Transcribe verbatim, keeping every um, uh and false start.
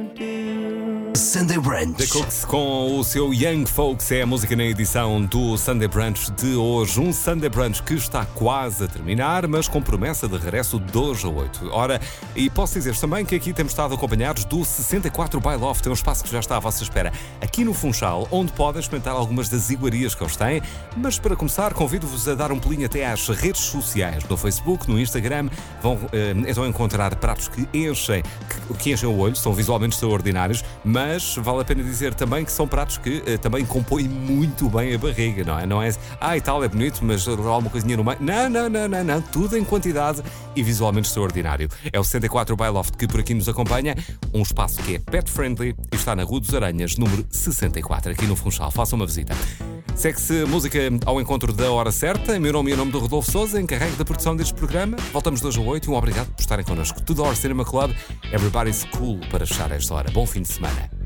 Sunday Brunch. The Cooks com o seu Young Folks é a música na edição do Sunday Brunch de hoje. Um Sunday Brunch que está quase a terminar, mas com promessa de regresso de hoje a oito. Ora, e posso dizer também que aqui temos estado acompanhados do sessenta e quatro by Loft, é um espaço que já está à vossa espera aqui no Funchal, onde podem experimentar algumas das iguarias que eles têm. Mas para começar, convido-vos a dar um pulinho até às redes sociais, no Facebook, no Instagram. Vão eh, então encontrar pratos que enchem, que, que enchem o olho, são visualmente extraordinários, mas vale a pena dizer também que são pratos que eh, também compõem muito bem a barriga, não é? Não é, ah, e tal, é bonito, mas há uma coisinha no meio. Não, não, não, não, não, tudo em quantidade e visualmente extraordinário. É o sessenta e quatro by Loft que por aqui nos acompanha, um espaço que é pet-friendly e está na Rua dos Aranhas, número sessenta e quatro, aqui no Funchal. Façam uma visita. Segue-se música ao encontro da hora certa. Meu nome é o nome do Rodolfo Sousa, encarregue da produção deste programa. Voltamos de hoje a oito e um obrigado por estarem connosco. Tudor Cinema Club, Everybody's Cool para fechar esta hora. Bom fim de semana.